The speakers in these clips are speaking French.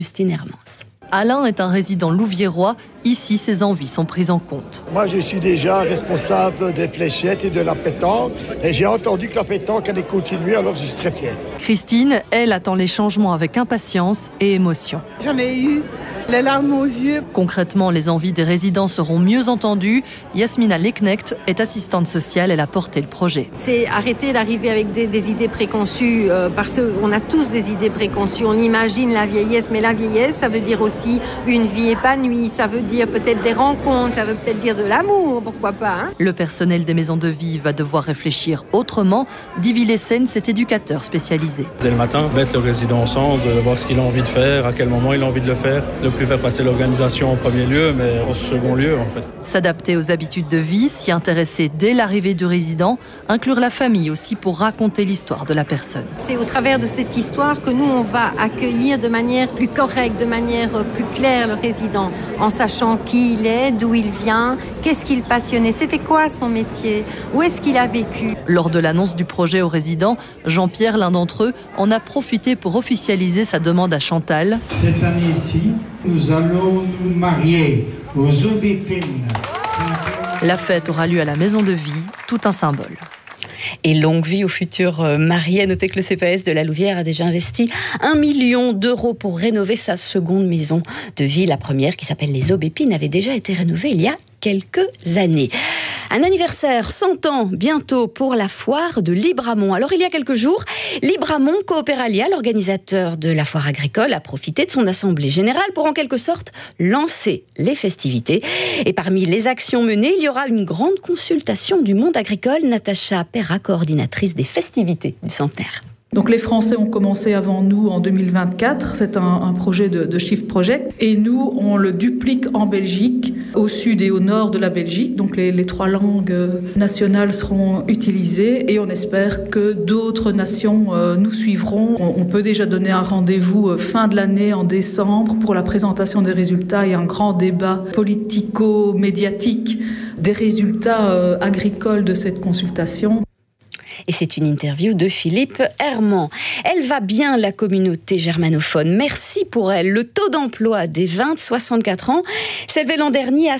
Justine Hermans. Alain est un résident louviérois. Ici, ses envies sont prises en compte. Moi, je suis déjà responsable des fléchettes et de la pétanque. Et j'ai entendu que la pétanque allait continuer, alors je suis très fier. Christine, elle, attend les changements avec impatience et émotion. J'en ai eu les larmes aux yeux. Concrètement, les envies des résidents seront mieux entendues. Yasmina Leknecht est assistante sociale. Elle a porté le projet. C'est arrêter d'arriver avec des idées préconçues, parce qu'on a tous des idées préconçues. On imagine la vieillesse, mais la vieillesse, ça veut dire aussi une vie épanouie. Ça veut dire peut-être des rencontres, ça veut peut-être dire de l'amour, pourquoi pas, hein. Le personnel des maisons de vie va devoir réfléchir autrement. Divi Lessen, cet éducateur spécialisé. Dès le matin, mettre le résident ensemble, de voir ce qu'il a envie de faire, à quel moment il a envie de le faire, ne plus faire passer l'organisation en premier lieu, mais en second lieu en fait. S'adapter aux habitudes de vie, s'y intéresser dès l'arrivée du résident, inclure la famille aussi pour raconter l'histoire de la personne. C'est au travers de cette histoire que nous, on va accueillir de manière plus correcte, de manière plus claire le résident, en sachant qui il est, d'où il vient, qu'est-ce qu'il passionnait, c'était quoi son métier, où est-ce qu'il a vécu. Lors de l'annonce du projet aux résidents, Jean-Pierre, l'un d'entre eux, en a profité pour officialiser sa demande à Chantal. Cette année-ci, nous allons nous marier aux aubépines. La fête aura lieu à la maison de vie, tout un symbole. Et longue vie au futur marié. Notez que le CPS de la Louvière a déjà investi 1 million d'euros pour rénover sa seconde maison de vie. La première, qui s'appelle les Aubépines, avait déjà été rénovée il y a quelques années. Un anniversaire 100 ans bientôt pour la foire de Libramont. Alors il y a quelques jours, Libramont Coopéralia, l'organisateur de la foire agricole, a profité de son assemblée générale pour en quelque sorte lancer les festivités. Et parmi les actions menées, il y aura une grande consultation du monde agricole. Natacha Perra, coordinatrice des festivités du centenaire. Donc les Français ont commencé avant nous en 2024, c'est un projet de Shift Project, et nous on le duplique en Belgique, au sud et au nord de la Belgique, donc les 3 langues nationales seront utilisées et on espère que d'autres nations nous suivront. On peut déjà donner un rendez-vous fin de l'année en décembre pour la présentation des résultats et un grand débat politico-médiatique des résultats agricoles de cette consultation. Et c'est une interview de Philippe Hermans. Elle va bien, la communauté germanophone. Merci pour elle. Le taux d'emploi des 20-64 ans s'élevait l'an dernier à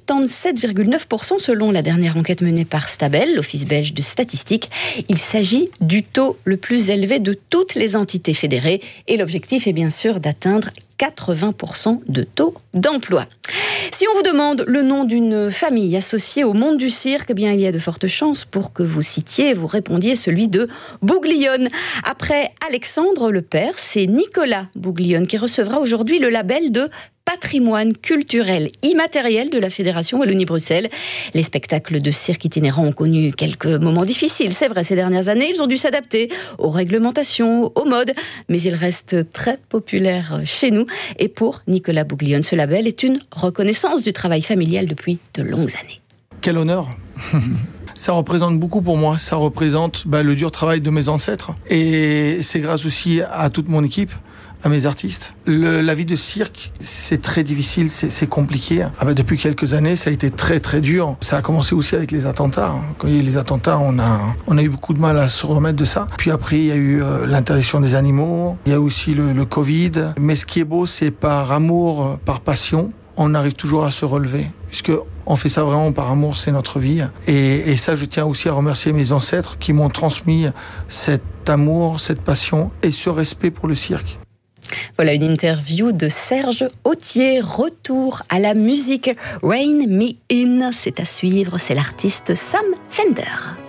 77,9% selon la dernière enquête menée par Stabel, l'Office belge de statistique. Il s'agit du taux le plus élevé de toutes les entités fédérées. Et l'objectif est bien sûr d'atteindre 80% de taux d'emploi. Si on vous demande le nom d'une famille associée au monde du cirque, eh bien, il y a de fortes chances pour que vous répondiez celui de Bouglione. Après Alexandre le père, c'est Nicolas Bouglione qui recevra aujourd'hui le label de patrimoine culturel immatériel de la Fédération Wallonie-Bruxelles. Les spectacles de cirque itinérants ont connu quelques moments difficiles, c'est vrai, ces dernières années. Ils ont dû s'adapter aux réglementations, aux modes, mais ils restent très populaires chez nous. Et pour Nicolas Bouglione, ce label est une reconnaissance du travail familial depuis de longues années. Quel honneur! Ça représente beaucoup pour moi. Ça représente le dur travail de mes ancêtres. Et c'est grâce aussi à toute mon équipe, à mes artistes. La vie de cirque, c'est très difficile, c'est compliqué. Depuis quelques années, ça a été très très dur. Ça a commencé aussi avec les attentats. Quand il y a eu les attentats, on a eu beaucoup de mal à se remettre de ça. Puis après, il y a eu l'interdiction des animaux. Il y a aussi le Covid. Mais ce qui est beau, c'est par amour, par passion, on arrive toujours à se relever. Puisque on fait ça vraiment par amour, c'est notre vie. Et ça, je tiens aussi à remercier mes ancêtres qui m'ont transmis cet amour, cette passion et ce respect pour le cirque. Voilà une interview de Serge Autier. Retour à la musique. Rain Me In, c'est à suivre, c'est l'artiste Sam Fender.